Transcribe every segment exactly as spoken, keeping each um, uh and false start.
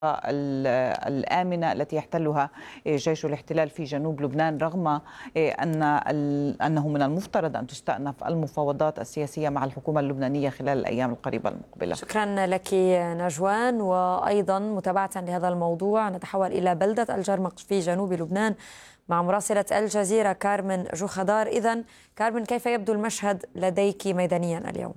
الآمنة التي يحتلها جيش الاحتلال في جنوب لبنان، رغم أن أنه من المفترض أن تستأنف المفاوضات السياسية مع الحكومة اللبنانية خلال الأيام القريبة المقبلة. شكرا لك نجوان. وأيضا متابعة لهذا الموضوع نتحول إلى بلدة الجرمق في جنوب لبنان مع مراسلة الجزيرة كارمن جوخدار. إذن كارمن، كيف يبدو المشهد لديك ميدانيا اليوم؟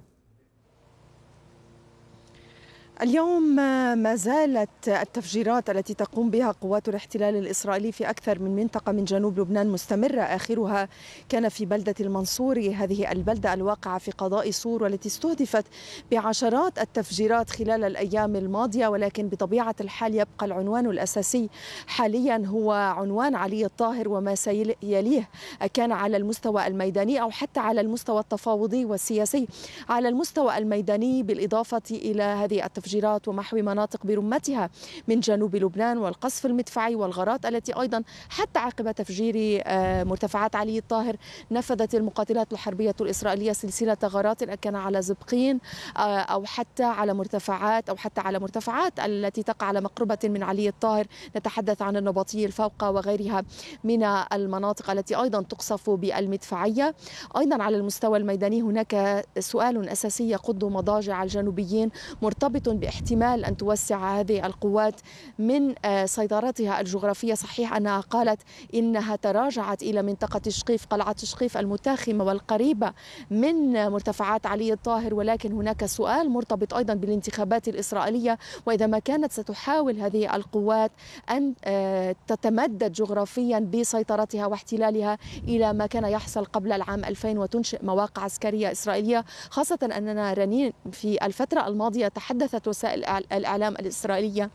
اليوم ما زالت التفجيرات التي تقوم بها قوات الاحتلال الإسرائيلي في أكثر من منطقة من جنوب لبنان مستمرة. آخرها كان في بلدة المنصوري، هذه البلدة الواقعة في قضاء صور والتي استهدفت بعشرات التفجيرات خلال الأيام الماضية. ولكن بطبيعة الحال يبقى العنوان الأساسي حاليا هو عنوان علي الطاهر وما سيليه، كان على المستوى الميداني أو حتى على المستوى التفاوضي والسياسي. على المستوى الميداني بالإضافة إلى هذه التفجيرات ومحو مناطق برمتها من جنوب لبنان والقصف المدفعي والغارات التي أيضا حتى عقب تفجير مرتفعات علي الطاهر نفذت المقاتلات الحربية الإسرائيلية سلسلة غارات كان على زبقين أو حتى على مرتفعات أو حتى على مرتفعات التي تقع على مقربة من علي الطاهر. نتحدث عن النبطي الفوقة وغيرها من المناطق التي أيضا تقصف بالمدفعية. أيضا على المستوى الميداني هناك سؤال أساسي يقض مضاجع الجنوبيين مرتبط باحتمال أن توسع هذه القوات من سيطرتها الجغرافية. صحيح أنها قالت إنها تراجعت إلى منطقة شقيف، قلعة شقيف المتاخمة والقريبة من مرتفعات علي الطاهر، ولكن هناك سؤال مرتبط أيضا بالانتخابات الإسرائيلية، وإذا ما كانت ستحاول هذه القوات أن تتمدد جغرافيا بسيطرتها واحتلالها إلى ما كان يحصل قبل العام ألفين وتنشئ مواقع عسكرية إسرائيلية، خاصة أننا رنين في الفترة الماضية تحدثت وسائل الإعلام الإسرائيلية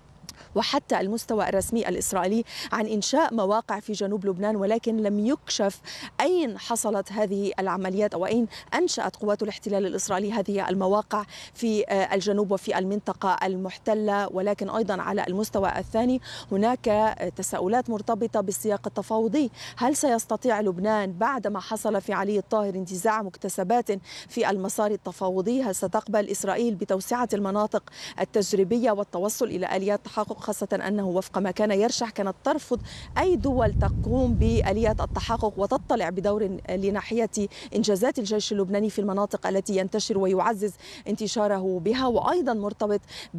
وحتى المستوى الرسمي الإسرائيلي عن إنشاء مواقع في جنوب لبنان، ولكن لم يكشف أين حصلت هذه العمليات أو أين أنشأت قوات الاحتلال الإسرائيلي هذه المواقع في الجنوب وفي المنطقة المحتلة. ولكن أيضا على المستوى الثاني هناك تساؤلات مرتبطة بالسياق التفاوضي. هل سيستطيع لبنان بعدما حصل في علي الطاهر انتزاع مكتسبات في المسار التفاوضي؟ هل ستقبل إسرائيل بتوسعة المناطق التجريبية والتوصل إلى آليات تحقق، خاصة أنه وفق ما كان يرشح كانت ترفض أي دول تقوم بآليات التحقق وتطلع بدور لناحية إنجازات الجيش اللبناني في المناطق التي ينتشر ويعزز انتشاره بها. وأيضا مرتبط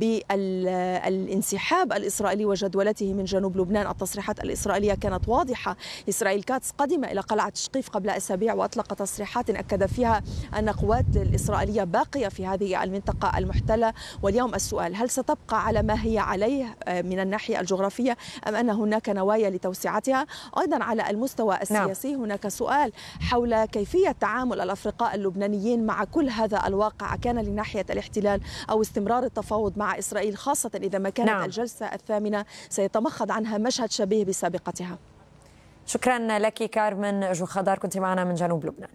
بالانسحاب الإسرائيلي وجدولته من جنوب لبنان. التصريحات الإسرائيلية كانت واضحة. إسرائيل كاتس قدم إلى قلعة شقيف قبل أسابيع وأطلق تصريحات أكد فيها أن قوات الإسرائيلية باقية في هذه المنطقة المحتلة. واليوم السؤال، هل ستبقى على ما هي عليه من الناحية الجغرافية أم أن هناك نوايا لتوسعتها؟ أيضا على المستوى السياسي هناك سؤال حول كيفية تعامل الأفرقاء اللبنانيين مع كل هذا الواقع، كان لناحية الاحتلال أو استمرار التفاوض مع إسرائيل، خاصة إذا ما كانت نعم. الجلسة الثامنة سيتمخض عنها مشهد شبيه بسابقتها. شكرا لك كارمن جوخدار، كنت معنا من جنوب لبنان.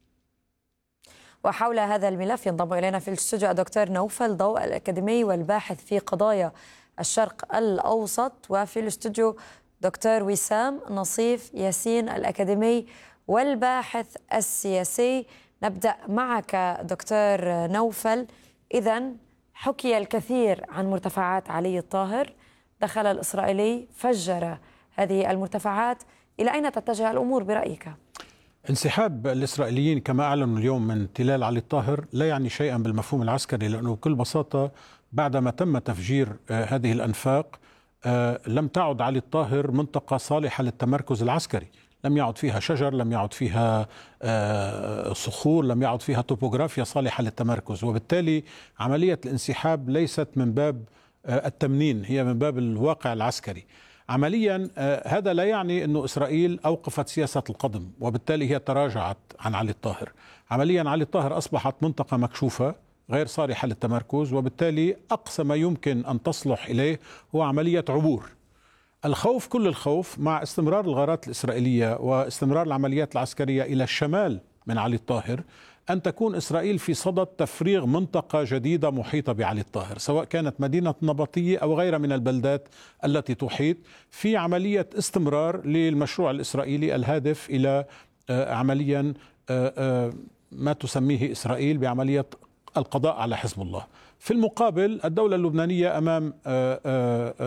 وحول هذا الملف ينضم إلينا في الاستوديو الدكتور نوفل ضوء الأكاديمي والباحث في قضايا الشرق الأوسط، وفي الاستوديو دكتور وسام نصيف ياسين الأكاديمي والباحث السياسي. نبدأ معك دكتور نوفل. إذن حكي الكثير عن مرتفعات علي الطاهر، دخل الإسرائيلي فجر هذه المرتفعات، إلى أين تتجه الأمور برأيك؟ انسحاب الإسرائيليين كما أعلنوا اليوم من تلال علي الطاهر لا يعني شيئا بالمفهوم العسكري، لأنه بكل بساطة بعدما تم تفجير هذه الأنفاق لم تعد علي الطاهر منطقة صالحة للتمركز العسكري. لم يعد فيها شجر، لم يعد فيها صخور، لم يعد فيها توبوغرافيا صالحة للتمركز، وبالتالي عملية الانسحاب ليست من باب التمنين، هي من باب الواقع العسكري. عمليا هذا لا يعني أن إسرائيل أوقفت سياسة القضم وبالتالي هي تراجعت عن علي الطاهر. عمليا علي الطاهر أصبحت منطقة مكشوفة غير صالحة للتمركز، وبالتالي أقصى ما يمكن أن تصلح إليه هو عملية عبور. الخوف كل الخوف مع استمرار الغارات الإسرائيلية واستمرار العمليات العسكرية إلى الشمال من علي الطاهر أن تكون إسرائيل في صدد تفريغ منطقة جديدة محيطة بعلي الطاهر، سواء كانت مدينة النبطية أو غيرها من البلدات التي تحيط، في عملية استمرار للمشروع الإسرائيلي الهادف إلى عمليا ما تسميه إسرائيل بعملية القضاء على حزب الله. في المقابل الدولة اللبنانية أمام